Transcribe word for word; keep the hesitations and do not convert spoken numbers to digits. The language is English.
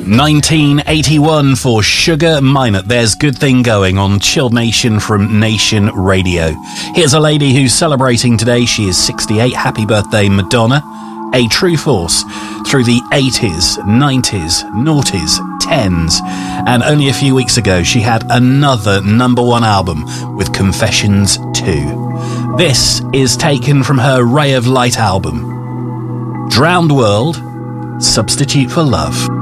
nineteen eighty-one for Sugar Minott. There's Good Thing Going on Chilled Nation from Nation Radio. Here's a lady who's celebrating today. She is sixty-eight. Happy birthday, Madonna. A true force through the eighties, nineties, noughties, tens. And only a few weeks ago, she had another number one album with Confessions two. This is taken from her Ray of Light album. Drowned World, Substitute for Love.